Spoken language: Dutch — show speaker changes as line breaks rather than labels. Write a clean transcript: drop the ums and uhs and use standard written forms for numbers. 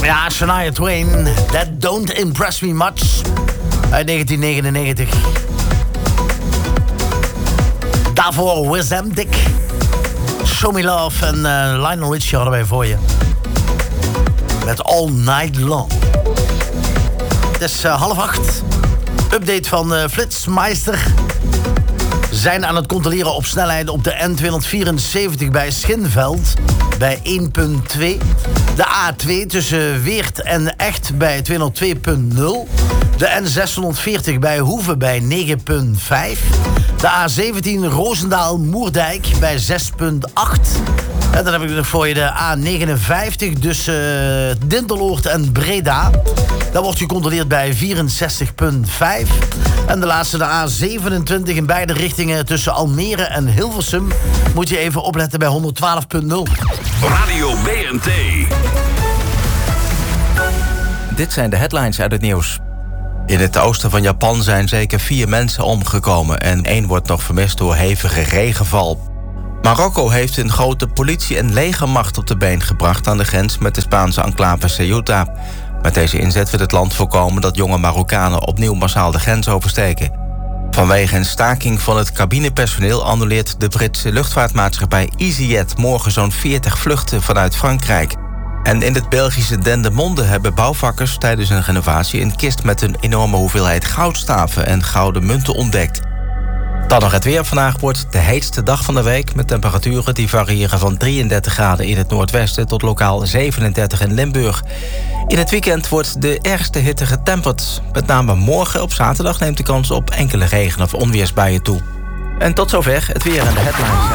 Ja, Shania Twain, That Don't Impress Me Much, uit 1999. Daarvoor Wizamdic, Show Me Love en Lionel Richie hadden wij voor je. Met All Night Long. Het is 7:30. Update van Flitsmeister. Zijn aan het controleren op snelheden op de N274 bij Schinveld bij 1.2. De A2 tussen Weert en Echt bij 202.0. De N640 bij Hoeve bij 9.5. De A17 Roosendaal-Moerdijk bij 6.8. En dan heb ik nog voor je de A59 tussen Dinteloord en Breda. Daar wordt gecontroleerd bij 64.5. En de laatste, de A27 in beide richtingen tussen Almere en Hilversum. Moet je even opletten bij 112.0.
Radio BNT.
Dit zijn de headlines uit het nieuws. In het oosten van Japan zijn zeker 4 mensen omgekomen en 1 wordt nog vermist door hevige regenval. Marokko heeft een grote politie- en legermacht op de been gebracht aan de grens met de Spaanse enclave Ceuta. Met deze inzet wil het land voorkomen dat jonge Marokkanen opnieuw massaal de grens oversteken. Vanwege een staking van het cabinepersoneel annuleert de Britse luchtvaartmaatschappij EasyJet morgen zo'n 40 vluchten vanuit Frankrijk. En in het Belgische Dendermonde hebben bouwvakkers tijdens een renovatie een kist met een enorme hoeveelheid goudstaven en gouden munten ontdekt. Dan nog het weer. Vandaag wordt de heetste dag van de week met temperaturen die variëren van 33 graden in het noordwesten tot lokaal 37 in Limburg. In het weekend wordt de ergste hitte getemperd. Met name morgen op zaterdag neemt de kans op enkele regen- of onweersbuien toe. En tot zover het weer en de headlines.